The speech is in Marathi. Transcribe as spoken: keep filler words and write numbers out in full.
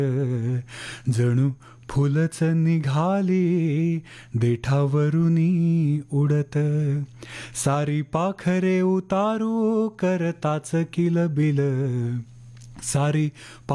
जणू फुलच निघाली देठावरुनी उडत, सारी पाखरे उतारू करताच किलबिल, सारी